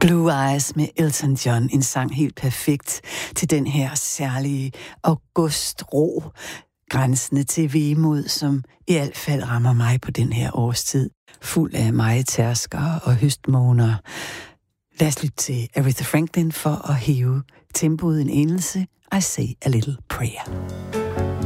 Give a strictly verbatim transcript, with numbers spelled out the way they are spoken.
Blue Eyes med Elton John, en sang helt perfekt til den her særlige augustro, grænsende til vemod, som i hvert fald rammer mig på den her årstid, fuld af mejetærskere og høstmåner. Lad os lytte til Aretha Franklin for at hæve tempoet en endelse. I say a little prayer.